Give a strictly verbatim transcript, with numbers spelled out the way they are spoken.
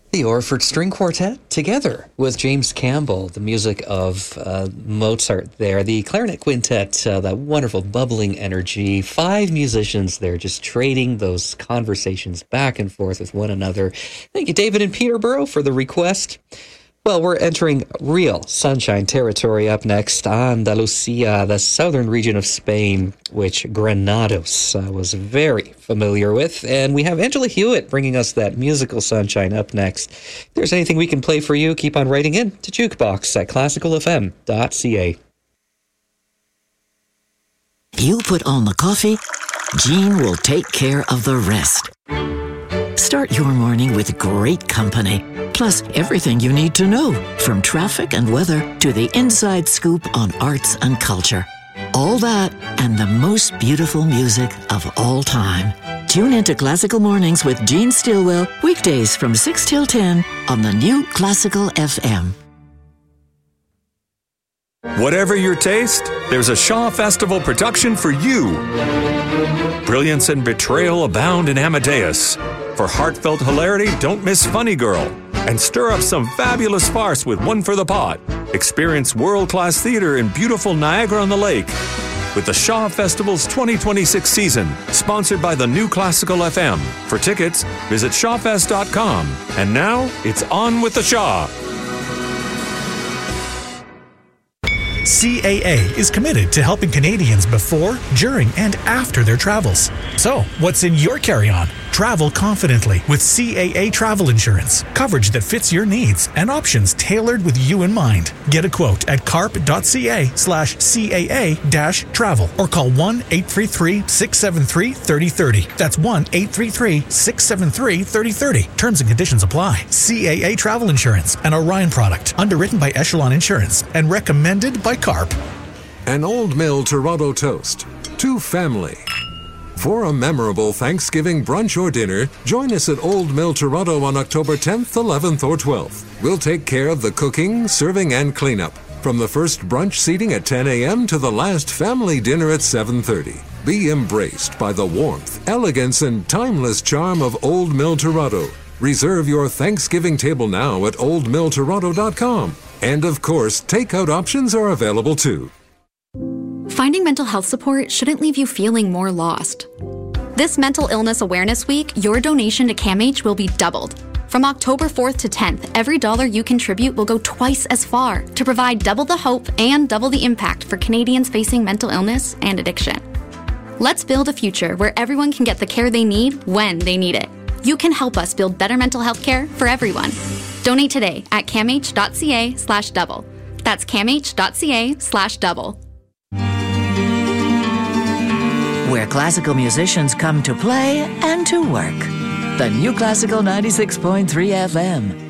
The Orford String Quartet, together with James Campbell, the music of uh, Mozart there, the clarinet quintet, uh, that wonderful bubbling energy, five musicians there just trading those conversations back and forth with one another. Thank you, David in Peterborough, for the request. Well, we're entering real sunshine territory up next. Andalusia, the southern region of Spain, which Granados uh, was very familiar with. And we have Angela Hewitt bringing us that musical sunshine up next. If there's anything we can play for you, keep on writing in to jukebox at classical f m dot c a. You put on the coffee, Jean will take care of the rest. Start your morning with great company, plus everything you need to know, from traffic and weather to the inside scoop on arts and culture. All that and the most beautiful music of all time. Tune into Classical Mornings with Jean Stillwell, weekdays from six till ten on the new Classical F M. Whatever your taste, there's a Shaw Festival production for you. Brilliance and betrayal abound in Amadeus. For heartfelt hilarity, don't miss Funny Girl. And stir up some fabulous farce with One for the Pot. Experience world-class theater in beautiful Niagara-on-the-Lake. With the Shaw Festival's twenty twenty-six season, sponsored by the new Classical F M. For tickets, visit shaw fest dot com. And now, it's on with the Shaw. C A A is committed to helping Canadians before, during, and after their travels. So, what's in your carry-on? Travel confidently with C A A Travel Insurance. Coverage that fits your needs and options tailored with you in mind. Get a quote at carp.ca slash CAA dash travel or call one eight three three, six seven three, three oh three oh. That's one eight three three, six seven three, three oh three oh. Terms and conditions apply. C A A Travel Insurance, an Orion product, underwritten by Echelon Insurance and recommended by CARP. An Old Mill Toronto toast to family. For a memorable Thanksgiving brunch or dinner, join us at Old Mill Toronto on October tenth, eleventh, or twelfth. We'll take care of the cooking, serving, and cleanup. From the first brunch seating at ten a.m. to the last family dinner at seven thirty. Be embraced by the warmth, elegance, and timeless charm of Old Mill Toronto. Reserve your Thanksgiving table now at old mill toronto dot com. And of course, takeout options are available too. Finding mental health support shouldn't leave you feeling more lost. This Mental Illness Awareness Week, your donation to CAMH will be doubled. From October fourth to tenth, every dollar you contribute will go twice as far to provide double the hope and double the impact for Canadians facing mental illness and addiction. Let's build a future where everyone can get the care they need when they need it. You can help us build better mental health care for everyone. Donate today at camh.ca slash double. That's camh.ca slash double. Where classical musicians come to play and to work. The new Classical ninety-six point three F M.